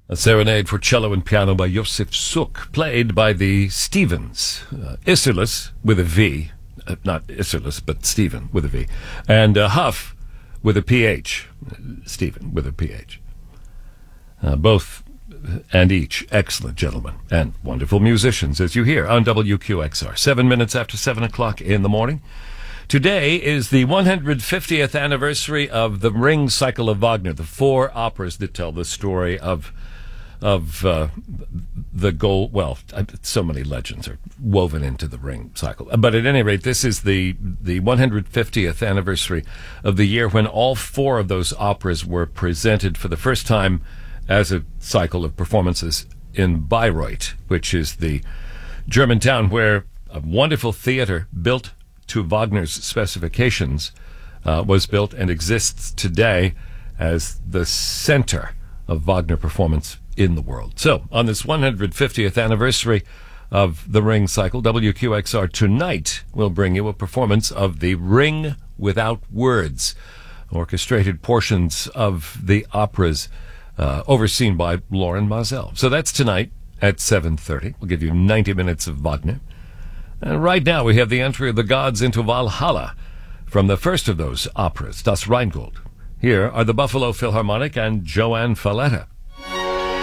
A serenade for cello and piano by Josef Suk, played by the Stevens. Isserlis with a V, not Isserlis, but Stephen with a V, and Huff with a PH, Stephen with a PH. Both and each excellent gentlemen and wonderful musicians, as you hear on WQXR. 7 minutes after 7 o'clock in the morning. Today is the 150th anniversary of the Ring Cycle of Wagner, the four operas that tell the story of the goal. Well, so many legends are woven into the Ring Cycle. But at any rate, this is the 150th anniversary of the year when all four of those operas were presented for the first time as a cycle of performances in Bayreuth, which is the German town where a wonderful theater built to Wagner's specifications was built and exists today as the center of Wagner performance in the world. So, on this 150th anniversary of the Ring Cycle, WQXR tonight will bring you a performance of the Ring Without Words, orchestrated portions of the operas overseen by Loren Maazel. So that's tonight at 7:30. We'll give you 90 minutes of Wagner. And right now we have the entry of the gods into Valhalla from the first of those operas, Das Rheingold. Here are the Buffalo Philharmonic and Joanne Falletta.